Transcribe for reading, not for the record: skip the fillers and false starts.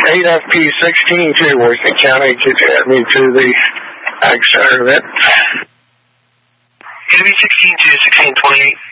8FP16 to Worthing County to get me to the Ag Center event. 8FP16 to 1628.